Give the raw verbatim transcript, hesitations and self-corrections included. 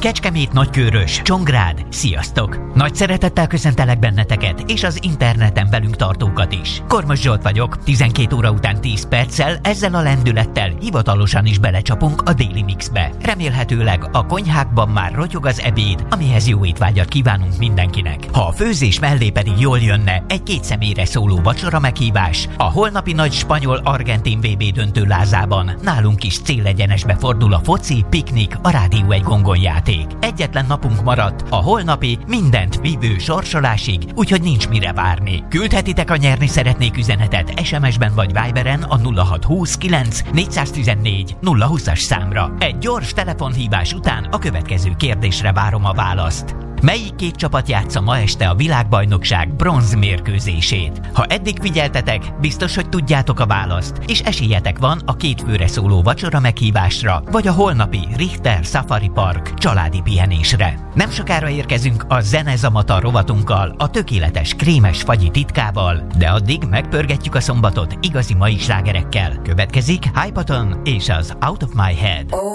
Kecskemét, Nagykőrös, Csongrád, sziasztok! Nagy szeretettel köszöntelek benneteket és az interneten velünk tartókat is. Kormos Zsolt vagyok, tizenkét óra után tíz perccel ezzel a lendülettel hivatalosan is belecsapunk a déli mixbe. Remélhetőleg a konyhákban már rotyog az ebéd, amihez jó étvágyat kívánunk mindenkinek. Ha a főzés mellé pedig jól jönne egy két személyre szóló vacsora meghívás, a holnapi nagy spanyol-argentin vé bé döntő lázában nálunk is célegyenesbe fordul a foci, piknik, a rádió egy gongonjáték. Egyetlen napunk maradt a holnapi mindent vívő sorsolásig, úgyhogy nincs mire várni. Küldhetitek a nyerni szeretnék üzenetet es em es-ben vagy Viberen a nulla hat húsz kilenc négyszáztizennégy nulla húszas számra. Egy gyors telefonhívás után a következő kérdésre várom a választ. Melyik két csapat játsza ma este a világbajnokság bronz mérkőzését? Ha eddig figyeltetek, biztos, hogy tudjátok a választ, és esélyetek van a két főre szóló vacsora meghívásra, vagy a holnapi Richter Safari Park családi pihenésre. Nem sokára érkezünk a Zenezamata rovatunkkal, a tökéletes krémes fagyi titkával, de addig megpörgetjük a szombatot igazi mai slágerekkel. Következik Hypaton és az Out of My Head.